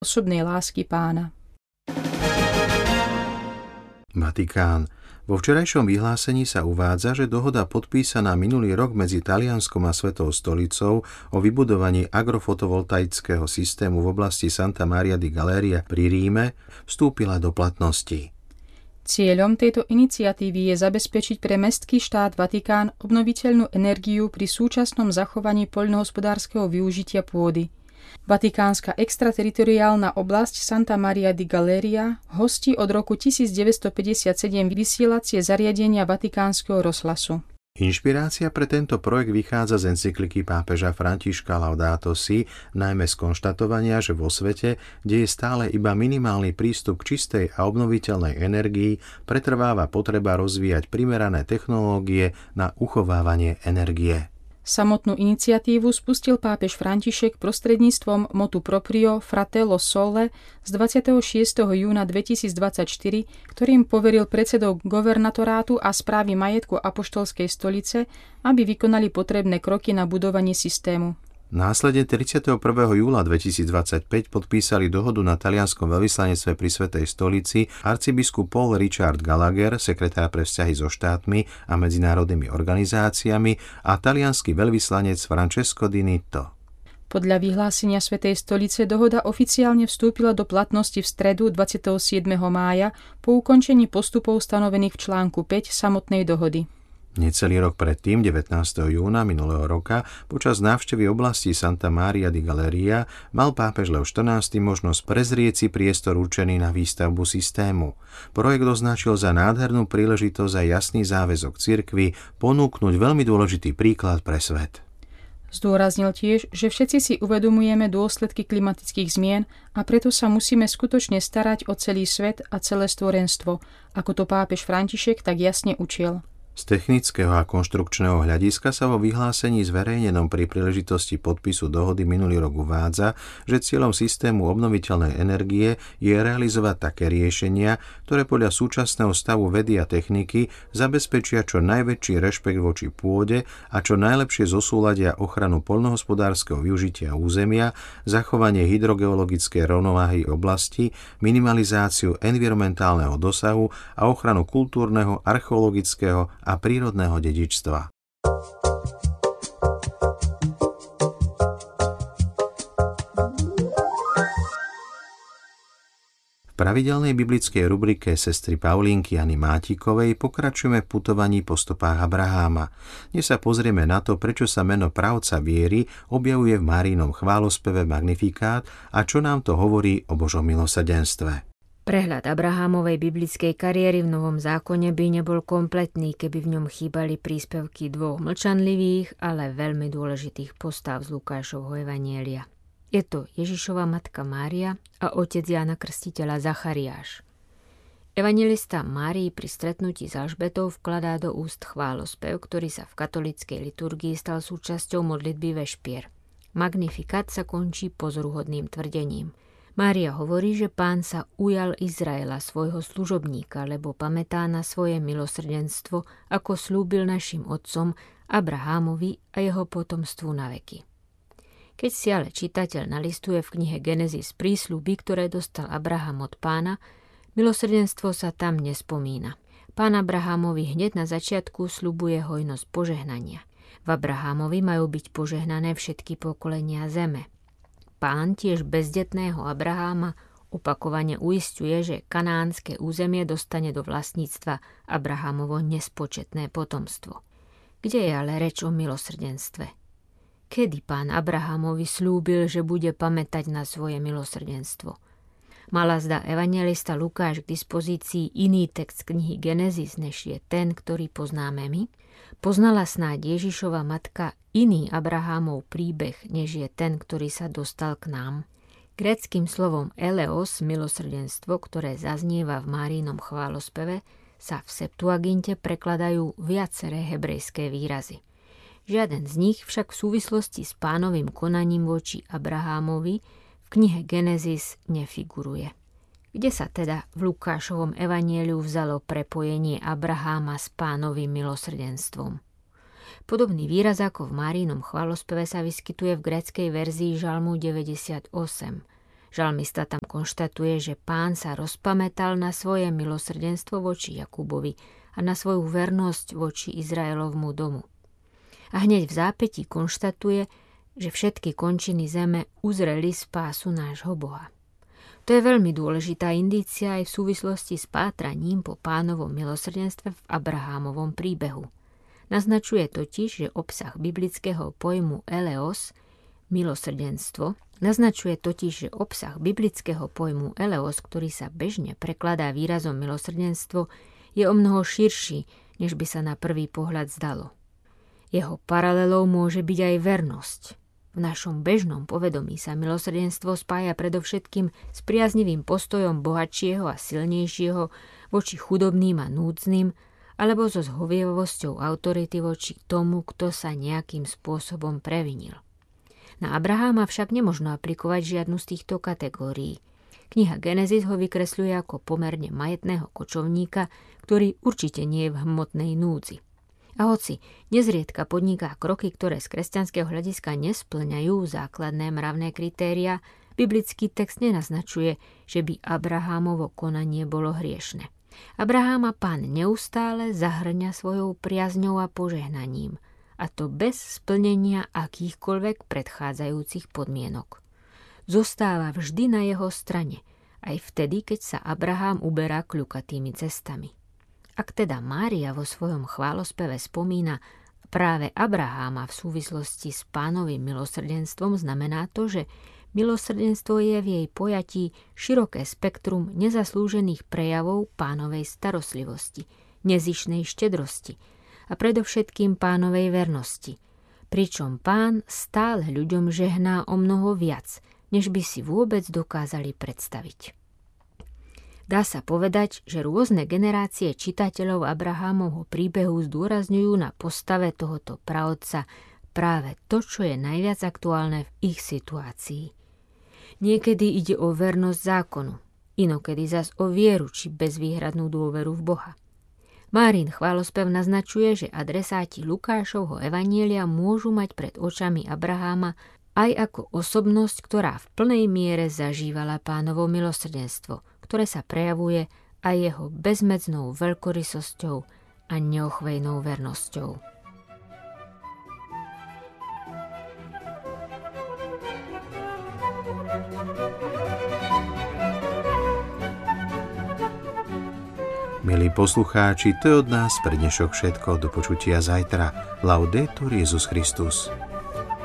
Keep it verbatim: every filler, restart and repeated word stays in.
osobnej lásky Pána. Vatikán. Vo včerajšom vyhlásení sa uvádza, že dohoda podpísaná minulý rok medzi Talianskom a Svetou stolicou o vybudovaní agrofotovoltaického systému v oblasti Santa Maria di Galeria pri Ríme vstúpila do platnosti. Cieľom tejto iniciatívy je zabezpečiť pre mestský štát Vatikán obnoviteľnú energiu pri súčasnom zachovaní poľnohospodárskeho využitia pôdy. Vatikánska extrateritoriálna oblasť Santa Maria di Galeria hostí od roku devätnásťstopäťdesiatsedem vysielacie zariadenia Vatikánskeho rozhlasu. Inšpirácia pre tento projekt vychádza z encykliky pápeža Františka Laudato Si, najmä z konštatovania, že vo svete, kde je stále iba minimálny prístup k čistej a obnoviteľnej energii, pretrváva potreba rozvíjať primerané technológie na uchovávanie energie. Samotnú iniciatívu spustil pápež František prostredníctvom motu proprio Fratello Sole z dvadsiateho šiesteho júna dvetisícdvadsaťštyri, ktorým poveril predsedov governatorátu a správy majetku apoštolskej stolice, aby vykonali potrebné kroky na budovanie systému. Následne tridsiateho prvého júla dvetisícdvadsaťpäť podpísali dohodu na talianskom veľvyslanectve pri Svätej stolici arcibiskup Paul Richard Gallagher, sekretár pre vzťahy so štátmi a medzinárodnými organizáciami, a taliansky veľvyslanec Francesco Di Nitto. Podľa vyhlásenia Svätej stolice dohoda oficiálne vstúpila do platnosti v stredu dvadsiateho siedmeho mája po ukončení postupov stanovených v článku päť samotnej dohody. Necelý rok predtým, devätnásteho júna minulého roka, počas návštevy oblasti Santa Maria di Galeria, mal pápež Leo štrnásty možnosť prezrieť si priestor určený na výstavbu systému. Projekt označil za nádhernú príležitosť a jasný záväzok cirkvi ponúknuť veľmi dôležitý príklad pre svet. Zdôraznil tiež, že všetci si uvedomujeme dôsledky klimatických zmien a preto sa musíme skutočne starať o celý svet a celé stvorenstvo, ako to pápež František tak jasne učil. Z technického a konštrukčného hľadiska sa vo vyhlásení zverejnenom pri príležitosti podpisu dohody minulý rok uvádza, že cieľom systému obnoviteľnej energie je realizovať také riešenia, ktoré podľa súčasného stavu vedy a techniky zabezpečia čo najväčší rešpekt voči pôde a čo najlepšie zosúladia ochranu poľnohospodárskeho využitia územia, zachovanie hydrogeologickej rovnováhy oblasti, minimalizáciu environmentálneho dosahu a ochranu kultúrneho, archeologického a prírodného dedičstva. V pravidelnej biblickej rubrike sestry Paulínky Jany Mátikovej pokračujeme v putovaní po stopách Abraháma. Dnes sa pozrieme na to, prečo sa meno pravca viery objavuje v Márinom chválospeve Magnifikát a čo nám to hovorí o Božom milosrdenstve. Prehľad Abrahámovej biblickej kariéry v Novom zákone by nebol kompletný, keby v ňom chýbali príspevky dvoch mlčanlivých, ale veľmi dôležitých postáv z Lukášovho evanjelia. Je to Ježišova matka Mária a otec Jána Krstiteľa Zachariáš. Evanjelista Márii pri stretnutí s Alžbetou vkladá do úst chválospev, ktorý sa v katolíckej liturgii stal súčasťou modlitby vešpier. Magnifikát sa končí pozoruhodným tvrdením. Mária hovorí, že Pán sa ujal Izraela, svojho služobníka, lebo pamätá na svoje milosrdenstvo, ako slúbil našim otcom Abrahámovi a jeho potomstvu na veky. Keď si ale čitateľ nalistuje v knihe Genesis prísľuby, ktoré dostal Abraham od Pána, milosrdenstvo sa tam nespomína. Pán Abrahámovi hneď na začiatku sľubuje hojnosť požehnania. V Abrahámovi majú byť požehnané všetky pokolenia zeme. Pán tiež bezdetného Abraháma opakovane uisťuje, že kanánske územie dostane do vlastníctva Abrahámovo nespočetné potomstvo. Kde je ale reč o milosrdenstve? Kedy Pán Abrahámovi slúbil, že bude pamätať na svoje milosrdenstvo? Mala zdá evanjelista Lukáš k dispozícii iný text knihy Genesis, než je ten, ktorý poznáme my? Poznala snáď Ježišova matka iný Abrahámov príbeh, než je ten, ktorý sa dostal k nám? Gréckym slovom eleos, milosrdenstvo, ktoré zaznieva v Márinom chválospeve, sa v Septuaginte prekladajú viaceré hebrejské výrazy. Žiaden z nich však v súvislosti s Pánovým konaním voči Abrahámovi v knihe Genesis nefiguruje. Kde sa teda v Lukášovom evanjeliu vzalo prepojenie Abraháma s Pánovým milosrdenstvom? Podobný výraz ako v Márinom chválospeve sa vyskytuje v gréckej verzii Žalmu deväťdesiatosem. Žalmista tam konštatuje, že Pán sa rozpamätal na svoje milosrdenstvo voči Jakubovi a na svoju vernosť voči Izraelovmu domu. A hneď v zápätí konštatuje, že všetky končiny zeme uzreli spásu nášho Boha. To je veľmi dôležitá indícia aj v súvislosti s pátraním po Pánovom milosrdenstve v Abrahámovom príbehu. Naznačuje totiž, že obsah biblického pojmu eleos, milosrdenstvo, naznačuje totiž, že obsah biblického pojmu eleos, ktorý sa bežne prekladá výrazom milosrdenstvo, je omnoho širší, než by sa na prvý pohľad zdalo. Jeho paralelou môže byť aj vernosť. V našom bežnom povedomí sa milosrdenstvo spája predovšetkým s priaznivým postojom bohatšieho a silnejšieho voči chudobným a núdznym, alebo so zhovievavosťou autority voči tomu, kto sa nejakým spôsobom previnil. Na Abraháma však nemožno aplikovať žiadnu z týchto kategórií. Kniha Genesis ho vykresľuje ako pomerne majetného kočovníka, ktorý určite nie je v hmotnej núdzi. A hoci nezriedka podniká kroky, ktoré z kresťanského hľadiska nespĺňajú základné mravné kritéria, biblický text nenaznačuje, že by Abrahámovo konanie bolo hriešne. Abraháma Pán neustále zahrňa svojou priazňou a požehnaním, a to bez splnenia akýchkoľvek predchádzajúcich podmienok. Zostáva vždy na jeho strane, aj vtedy, keď sa Abrahám uberá kľukatými cestami. Ak teda Mária vo svojom chválospeve spomína práve Abraháma v súvislosti s Pánovým milosrdenstvom, znamená to, že milosrdenstvo je v jej pojatí široké spektrum nezaslúžených prejavov Pánovej starostlivosti, nezišnej štedrosti a predovšetkým Pánovej vernosti, pričom Pán stále ľuďom žehná o mnoho viac, než by si vôbec dokázali predstaviť. Dá sa povedať, že rôzne generácie čitateľov Abrahámovho príbehu zdôrazňujú na postave tohoto praotca práve to, čo je najviac aktuálne v ich situácii. Niekedy ide o vernosť zákonu, inokedy zas o vieru či bezvýhradnú dôveru v Boha. Márin chválospev naznačuje, že adresáti Lukášovho evanjelia môžu mať pred očami Abraháma aj ako osobnosť, ktorá v plnej miere zažívala Pánovo milosrdenstvo, ktoré sa prejavuje aj jeho bezmedznou veľkorysosťou a neochvejnou vernosťou. Milí poslucháči, to je od nás pre dnešok všetko. Do počutia zajtra. Laudetur Jesus Christus.